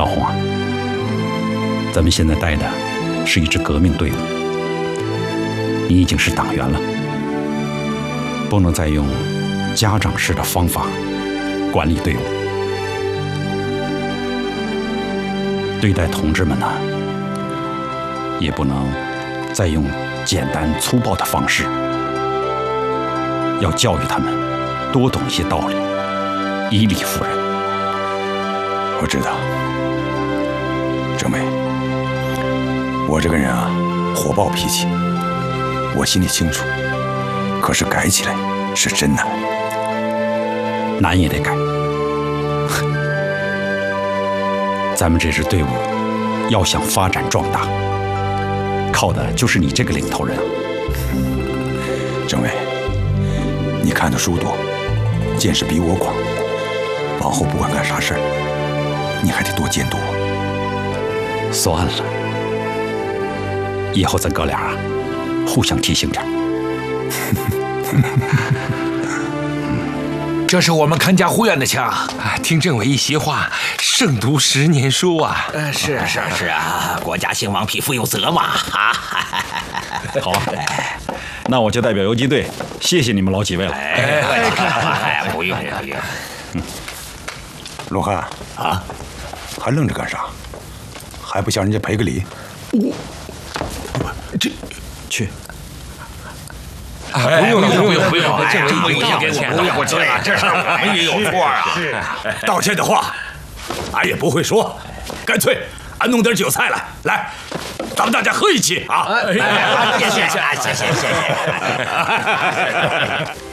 老洪啊，咱们现在带的是一支革命队伍，你已经是党员了，不能再用家长式的方法管理队伍。对待同志们呢，也不能再用简单粗暴的方式，要教育他们多懂一些道理，以理服人。 我知道，政委，我这个人啊，火爆脾气，我心里清楚。可是改起来是真难， 难也得改。咱们这支队伍要想发展壮大，靠的就是你这个领头人啊。 政委，你看的书多，见识比我广，往后不管干啥事儿，你还得多监督我。 算了，以后咱哥俩啊，互相提醒点。 这是我们看家护院的枪，听政委一席话，胜读10年书啊！ 是啊，国家兴亡，匹夫有责嘛！啊， 好啊，那我就代表游击队谢谢你们老几位了。 不用。 罗汉啊，还愣着干啥？还不向人家赔个礼？ 去。 不用，政委不用给钱，不用，这事我们也有错啊。 道歉的话，俺也不会说，干脆俺弄点酒菜来，咱们大家喝一起啊！ 谢谢。